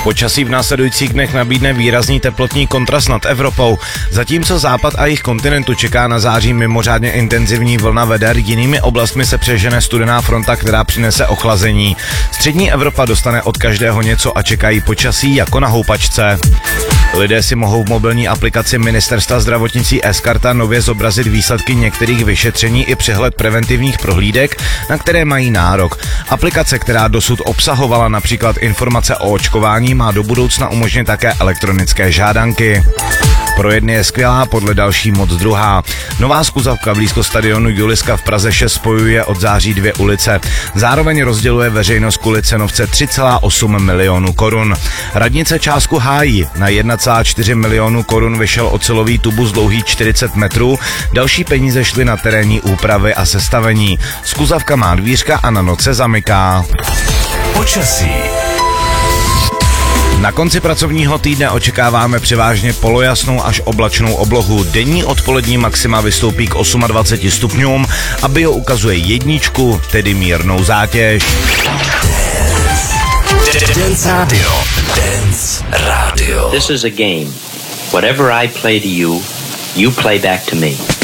Počasí v následujících dnech nabídne výrazný teplotní kontrast nad Evropou. Zatímco západ a jih kontinentu čeká na září mimořádně intenzivní vlna veder, jinými oblastmi se přežene studená fronta, která přinese ochlazení. Střední Evropa dostane od každého něco a čekají počasí jako na houpačce. Lidé si mohou v mobilní aplikaci Ministerstva zdravotnictví sKarta nově zobrazit výsledky některých vyšetření i přehled preventivních prohlídek, na které mají nárok. Aplikace, která dosud obsahovala například informace o očkování, má do budoucna umožnit také elektronické žádanky. Pro jedny je skvělá, podle další moc druhá. Nová skuzavka blízko stadionu Juliska v Praze 6 spojuje od září 2 ulice. Zároveň rozděluje veřejnost kvůli cenovce 3,8 milionů korun. Radnice částku hájí. Na 1,4 milionu korun vyšel ocelový tubus dlouhý 40 metrů. Další peníze šly na terénní úpravy a sestavení. Skuzavka má dvířka a na noc se zamyká. Počasí. Na konci pracovního týdne očekáváme převážně polojasnou až oblačnou oblohu. Denní odpolední maxima vystoupí k 28 stupňům a bio ukazuje 1, tedy mírnou zátěž. Dance Radio. Dance Radio. This is a game. Whatever I play to you, you play back to me.